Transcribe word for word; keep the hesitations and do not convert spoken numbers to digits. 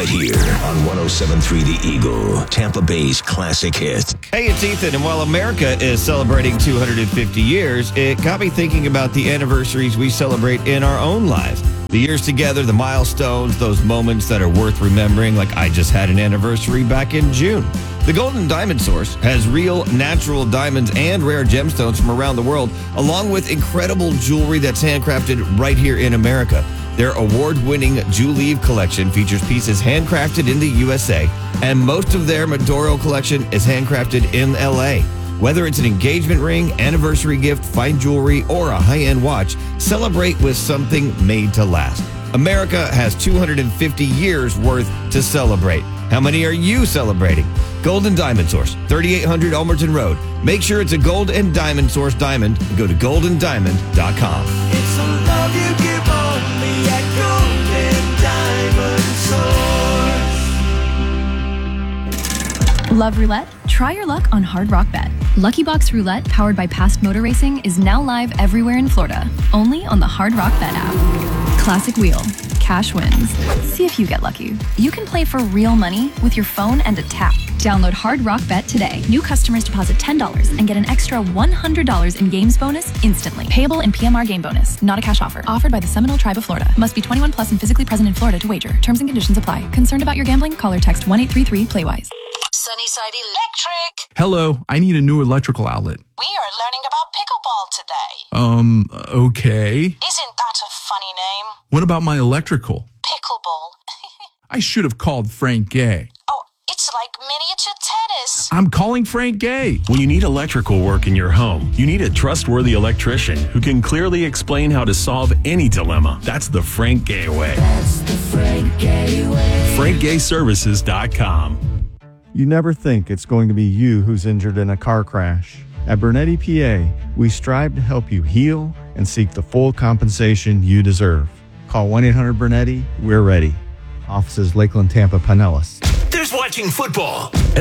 right here on one oh seven point three The Eagle, Tampa Bay's classic hit. Hey, it's Ethan, and while America is celebrating two hundred fifty years, it got me thinking about the anniversaries we celebrate in our own lives. The years together, the milestones, those moments that are worth remembering, like I just had an anniversary back in June. The Golden Diamond Source has real, natural diamonds and rare gemstones from around the world, along with incredible jewelry that's handcrafted right here in America. Their award-winning Juleeve collection features pieces handcrafted in the U S A, and most of their Maduro collection is handcrafted in L A. Whether it's an engagement ring, anniversary gift, fine jewelry, or a high-end watch, celebrate with something made to last. America has two hundred fifty years worth to celebrate. How many are you celebrating? Golden Diamond Source, thirty-eight hundred Almerton Road. Make sure it's a Gold and Diamond Source diamond and go to golden diamond dot com. It's a love you give only at Golden Diamond Source. Love roulette? Try your luck on Hard Rock Bet. Lucky Box Roulette, powered by Past Motor Racing, is now live everywhere in Florida, only on the Hard Rock Bet app. Classic wheel, cash wins. See if you get lucky. You can play for real money with your phone and a tap. Download Hard Rock Bet today. New customers deposit ten dollars and get an extra one hundred dollars in games bonus instantly. Payable in P M R game bonus. Not a cash offer. Offered by the Seminole Tribe of Florida. Must be twenty-one plus and physically present in Florida to wager. Terms and conditions apply. Concerned about your gambling? Call or text one eight three three play wise. Sunnyside Electric. Hello, I need a new electrical outlet. We are learning about pickleball today. Um, okay. Isn't that a funny name? What about my electrical? Pickleball. I should have called Frank Gay. Oh, it's like miniature tennis. I'm calling Frank Gay. When you need electrical work in your home, you need a trustworthy electrician who can clearly explain how to solve any dilemma. That's the Frank Gay way. That's the Frank Gay way. frank gay services dot com. You never think it's going to be you who's injured in a car crash. At Bernetti P A, we strive to help you heal and seek the full compensation you deserve. Call one eight hundred Bernetti. We're ready. Offices Lakeland, Tampa, Pinellas. There's watching football.